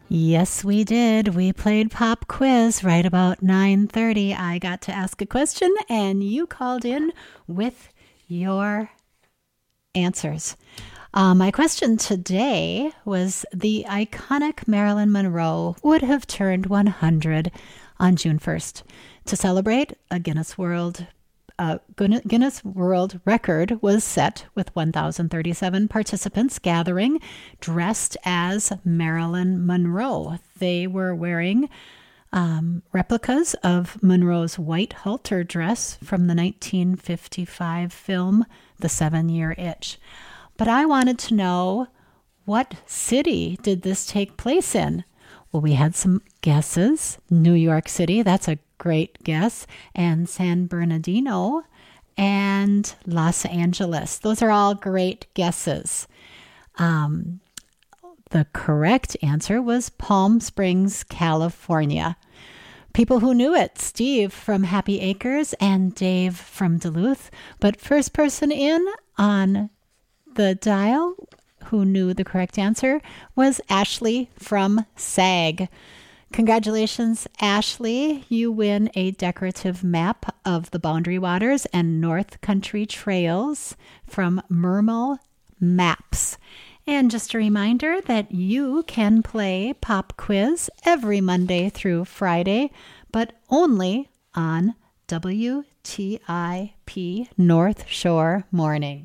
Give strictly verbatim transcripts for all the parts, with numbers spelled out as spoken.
Yes, we did. We played pop quiz right about nine thirty. I got to ask a question and you called in with your answers. Uh, my question today was the iconic Marilyn Monroe would have turned one hundred on June first. To celebrate, a Guinness World uh, Guinness World Record was set with one thousand thirty-seven participants gathering dressed as Marilyn Monroe. They were wearing um, replicas of Monroe's white halter dress from the nineteen fifty-five film The Seven-Year Itch. But I wanted to know, what city did this take place in? Well, we had some guesses. New York City, that's a great guess, and San Bernardino, and Los Angeles. Those are all great guesses. Um, the correct answer was Palm Springs, California. People who knew it, Steve from Happy Acres and Dave from Duluth. But first person in on the dial who knew the correct answer was Ashley from Sag. Congratulations, Ashley. You win a decorative map of the Boundary Waters and North Country Trails from Mermal Maps. And just a reminder that you can play Pop Quiz every Monday through Friday, but only on W T I P North Shore Morning.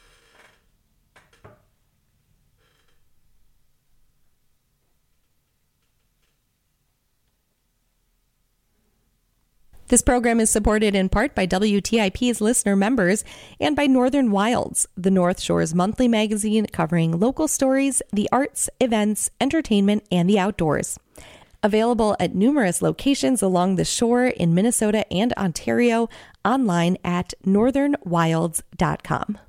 This program is supported in part by W T I P's listener members and by Northern Wilds, the North Shore's monthly magazine covering local stories, the arts, events, entertainment, and the outdoors. Available at numerous locations along the shore in Minnesota and Ontario, online at northern wilds dot com.